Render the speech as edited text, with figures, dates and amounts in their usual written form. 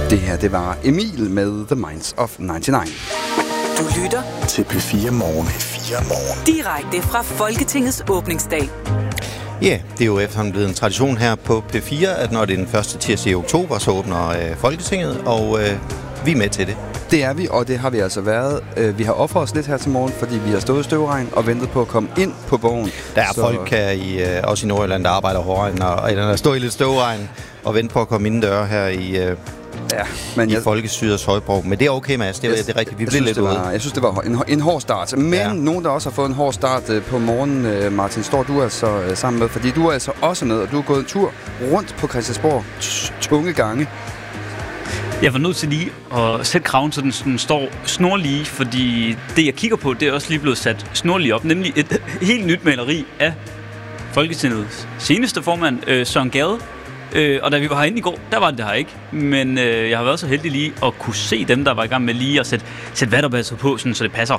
Det her, det var Emil med The Minds of 99. Du lytter til P4 Morgen. Direkte fra Folketingets åbningsdag. Ja, det er jo efterhånden blevet en tradition her på P4, at når det er den første tirsdag i oktober, så åbner Folketinget, og vi er med til det. Det er vi, og det har vi altså været. Vi har offret os lidt her til morgen, fordi vi har stået i støvregn og ventet på at komme ind på Borgen. Der er folk her også i Nordjylland, der arbejder hårdere, eller der står i lidt støvregn og venter på at komme indendør her i Folkestyrets Højborg. Men det er okay, Mads. Det er rigtigt. Vi bliver lidt ude. Jeg synes, det var en hård start. Men nogen, der også har fået en hård start på morgenen, Martin, står du altså sammen med. Fordi du er altså også med, og du har gået en tur rundt på Christiansborg tunge gange. Jeg var nødt til lige at sætte kraven, så den står snorlige, fordi det, jeg kigger på, det er også lige blevet sat snorlige op. Nemlig et helt nyt maleri af Folketingets seneste formand, Søren Gade. Og da vi var herinde i går, der var det her ikke. Men jeg har været så heldig lige at kunne se dem, der var i gang med lige at sætte vatterbaser på, sådan, så det passer